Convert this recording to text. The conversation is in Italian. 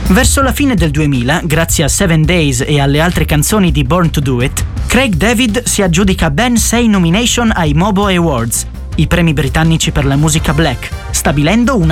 Verso la fine del 2000, grazie a 7 Days e alle altre canzoni di Born to Do It, Craig David si aggiudica ben 6 nomination ai MOBO Awards, i premi britannici per la musica black, stabilendo una